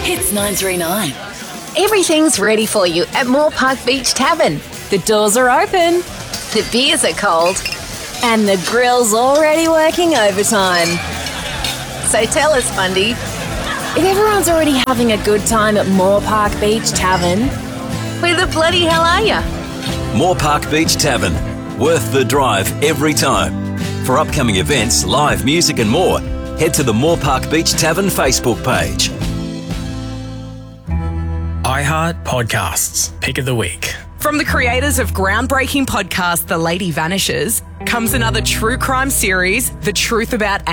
Hits 939. Everything's ready for you at Moore Park Beach Tavern. The doors are open. The beers are cold. And the grill's already working overtime. So tell us, Bundy, If everyone's already having a good time at Moore Park Beach Tavern, where the bloody hell are you? Moore Park Beach Tavern. Worth the drive every time. For upcoming events, live music and more, head to the Moore Park Beach Tavern Facebook page. iHeart Podcasts, Pick of the Week. From the creators of groundbreaking podcast The Lady Vanishes comes another true crime series, The Truth About